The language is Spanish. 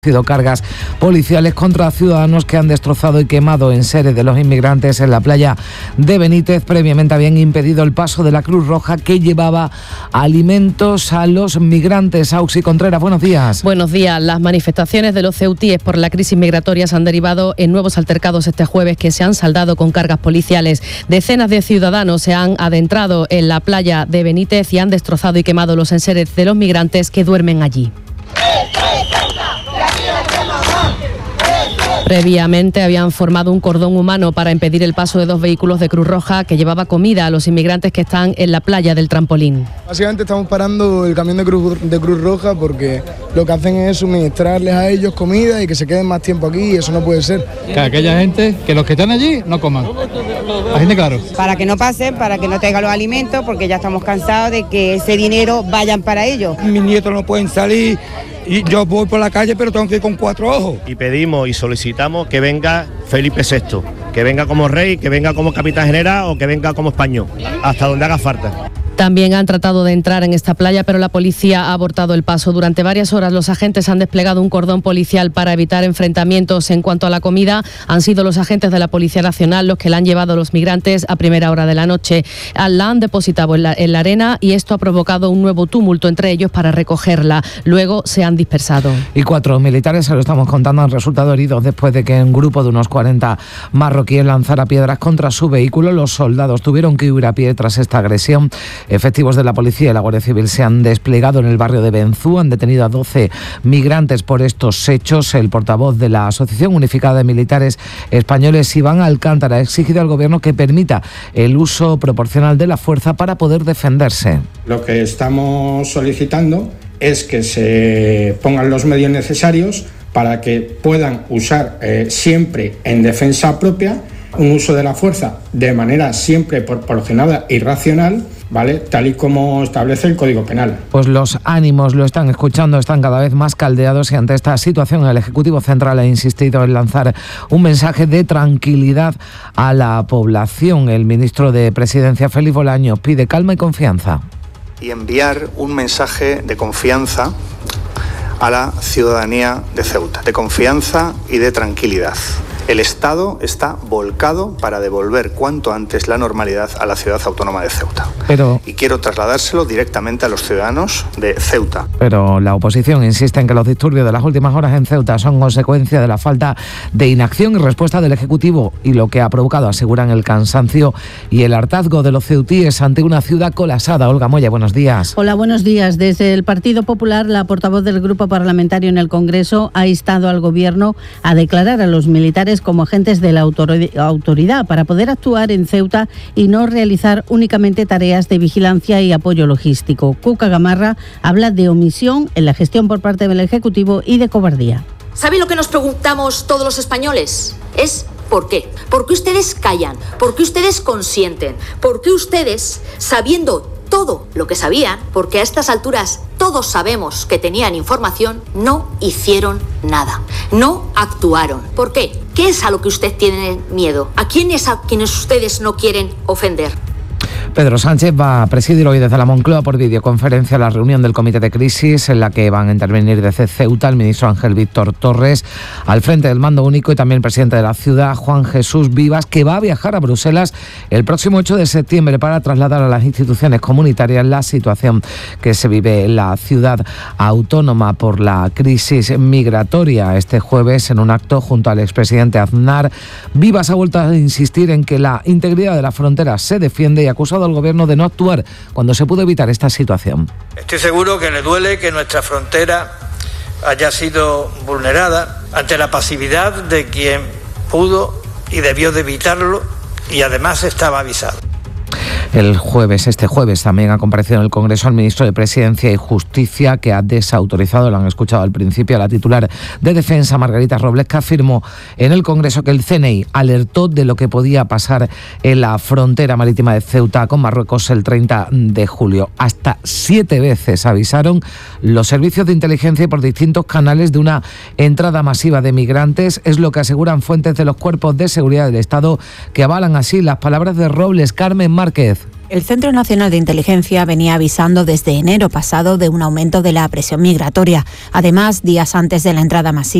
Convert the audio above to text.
cargas policiales contra ciudadanos que han destrozado y quemado enseres de los inmigrantes en la playa de Benítez. Previamente habían impedido el paso de la Cruz Roja que llevaba alimentos a los migrantes. Auxi Contreras, buenos días. Buenos días. Las manifestaciones de los ceutíes por la crisis migratoria han derivado en nuevos altercados este jueves que se han saldado con cargas policiales. Decenas de ciudadanos se han adentrado en la playa de Benítez y han destrozado y quemado los enseres de los migrantes que duermen allí. Previamente habían formado un cordón humano para impedir el paso de dos vehículos de Cruz Roja que llevaba comida a los inmigrantes que están en la playa del Trampolín. Básicamente estamos parando el camión de Cruz Roja porque lo que hacen es suministrarles a ellos comida y que se queden más tiempo aquí y eso no puede ser. Que aquella gente, que los que están allí no coman. La gente, claro. Para que no pasen, para que no traigan los alimentos, porque ya estamos cansados de que ese dinero vayan para ellos. Mis nietos no pueden salir. Y yo voy por la calle, pero tengo que ir con 4 ojos. Y pedimos y solicitamos que venga Felipe VI, que venga como rey, que venga como capitán general o que venga como español, hasta donde haga falta. También han tratado de entrar en esta playa, pero la policía ha abortado el paso. Durante varias horas los agentes han desplegado un cordón policial para evitar enfrentamientos. En cuanto a la comida, han sido los agentes de la Policía Nacional los que la han llevado a los migrantes a primera hora de la noche. La han depositado en la arena y esto ha provocado un nuevo tumulto entre ellos para recogerla. Luego se han dispersado. Y 4 militares, se lo estamos contando, han resultado heridos después de que un grupo de unos 40 marroquíes lanzara piedras contra su vehículo. Los soldados tuvieron que huir a pie tras esta agresión. Efectivos de la policía y la Guardia Civil se han desplegado en el barrio de Benzú, han detenido a 12 migrantes por estos hechos. El portavoz de la Asociación Unificada de Militares Españoles, Iván Alcántara, ha exigido al gobierno que permita el uso proporcional de la fuerza para poder defenderse. Lo que estamos solicitando es que se pongan los medios necesarios para que puedan usar siempre en defensa propia un uso de la fuerza de manera siempre proporcionada y racional, ¿vale? Tal y como establece el Código Penal. Pues los ánimos, lo están escuchando, están cada vez más caldeados y ante esta situación el Ejecutivo Central ha insistido en lanzar un mensaje de tranquilidad a la población. El ministro de Presidencia, Félix Bolaños, pide calma y confianza. Y enviar un mensaje de confianza a la ciudadanía de Ceuta, de confianza y de tranquilidad. El Estado está volcado para devolver cuanto antes la normalidad a la ciudad autónoma de Ceuta. Y quiero trasladárselo directamente a los ciudadanos de Ceuta. Pero la oposición insiste en que los disturbios de las últimas horas en Ceuta son consecuencia de la falta de inacción y respuesta del Ejecutivo y lo que ha provocado, aseguran, el cansancio y el hartazgo de los ceutíes ante una ciudad colapsada. Olga Moya, buenos días. Hola, buenos días. Desde el Partido Popular, la portavoz del Grupo Parlamentario en el Congreso ha instado al Gobierno a declarar a los militares como agentes de la autoridad para poder actuar en Ceuta y no realizar únicamente tareas de vigilancia y apoyo logístico. Cuca Gamarra habla de omisión en la gestión por parte del Ejecutivo y de cobardía. ¿Saben lo que nos preguntamos todos los españoles? Es ¿por qué? ¿Por qué ustedes callan? ¿Por qué ustedes consienten? ¿Por qué ustedes, sabiendo todo lo que sabían, porque a estas alturas todos sabemos que tenían información, no hicieron nada, no actuaron? ¿Por qué? ¿Qué es a lo que usted tiene miedo? ¿A quién es a quienes ustedes no quieren ofender? Pedro Sánchez va a presidir hoy desde la Moncloa por videoconferencia la reunión del Comité de Crisis en la que van a intervenir desde Ceuta el ministro Ángel Víctor Torres, al frente del mando único, y también el presidente de la ciudad, Juan Jesús Vivas, que va a viajar a Bruselas el próximo 8 de septiembre para trasladar a las instituciones comunitarias la situación que se vive en la ciudad autónoma por la crisis migratoria. Este jueves, en un acto junto al expresidente Aznar, Vivas ha vuelto a insistir en que la integridad de la frontera se defiende y ha acusado al gobierno de no actuar cuando se pudo evitar esta situación. Estoy seguro que le duele que nuestra frontera haya sido vulnerada ante la pasividad de quien pudo y debió de evitarlo y además estaba avisado. Este jueves también ha comparecido en el Congreso el ministro de Presidencia y Justicia, que ha desautorizado, lo han escuchado al principio, a la titular de Defensa, Margarita Robles, que afirmó en el Congreso que el CNI alertó de lo que podía pasar en la frontera marítima de Ceuta con Marruecos el 30 de julio. Hasta 7 veces avisaron los servicios de inteligencia y por distintos canales de una entrada masiva de migrantes. Es lo que aseguran fuentes de los cuerpos de seguridad del Estado, que avalan así las palabras de Robles. Carmen Márquez. El Centro Nacional de Inteligencia venía avisando desde enero pasado de un aumento de la presión migratoria. Además, días antes de la entrada masiva